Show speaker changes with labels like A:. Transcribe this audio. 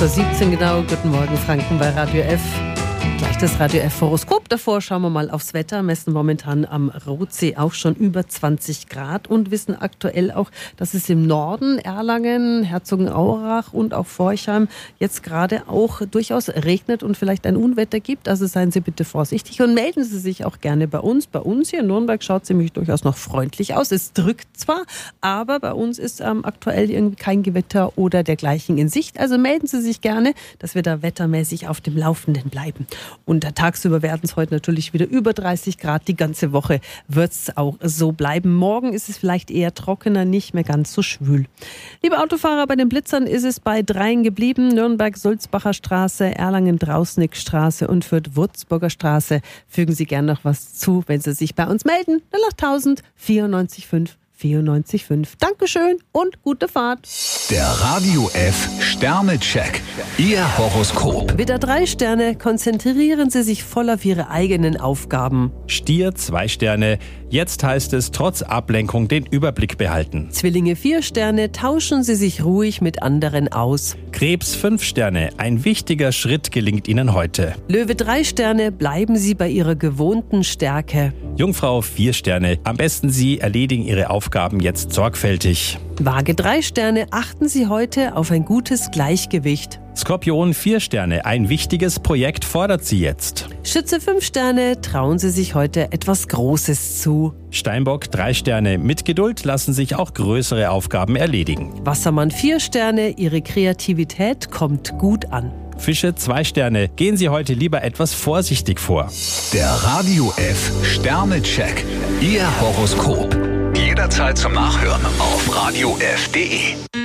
A: 8:17 Uhr genau. Guten Morgen Franken bei Radio F. Gleich das Radio F Horoskop. Davor schauen wir mal aufs Wetter. Messen momentan am Rotsee auch schon über 20 Grad und wissen aktuell auch, dass es im Norden, Erlangen, Herzogenaurach und auch Forchheim jetzt gerade auch durchaus regnet und vielleicht ein Unwetter gibt. Also seien Sie bitte vorsichtig und melden Sie sich auch gerne bei uns. Bei uns hier in Nürnberg schaut es nämlich durchaus noch freundlich aus. Es drückt zwar, aber bei uns ist aktuell irgendwie kein Gewitter oder dergleichen in Sicht. Also melden Sie sich gerne, dass wir da wettermäßig auf dem Laufenden bleiben. Und tagsüber werden es heute natürlich wieder über 30 Grad. Die ganze Woche wird es auch so bleiben. Morgen ist es vielleicht eher trockener, nicht mehr ganz so schwül. Liebe Autofahrer, bei den Blitzern ist es bei 3 geblieben. Nürnberg-Sulzbacher Straße, Erlangen-Drausnick-Straße und Fürth-Würzburger Straße. Fügen Sie gern noch was zu, wenn Sie sich bei uns melden. 08000 94 5 94 5. Dankeschön und gute Fahrt.
B: Der Radio F Sternecheck. Ihr Horoskop.
A: Widder 3 Sterne, konzentrieren Sie sich voll auf Ihre eigenen Aufgaben.
C: Stier 2 Sterne. Jetzt heißt es trotz Ablenkung den Überblick behalten.
A: Zwillinge 4 Sterne, tauschen Sie sich ruhig mit anderen aus.
C: Krebs 5 Sterne. Ein wichtiger Schritt gelingt Ihnen heute.
A: Löwe 3 Sterne, bleiben Sie bei Ihrer gewohnten Stärke.
C: Jungfrau 4 Sterne. Am besten Sie erledigen Ihre Aufgaben jetzt sorgfältig.
A: Waage 3 Sterne, achten Sie heute auf ein gutes Gleichgewicht.
C: Skorpion 4 Sterne. Ein wichtiges Projekt fordert Sie jetzt.
A: Schütze 5 Sterne, trauen Sie sich heute etwas Großes zu.
C: Steinbock 3 Sterne. Mit Geduld lassen sich auch größere Aufgaben erledigen.
A: Wassermann 4 Sterne, Ihre Kreativität kommt gut an.
C: Fische 2 Sterne. Gehen Sie heute lieber etwas vorsichtig vor.
B: Der Radio F Sternecheck. Ihr Horoskop. Jederzeit zum Nachhören auf radiof.de.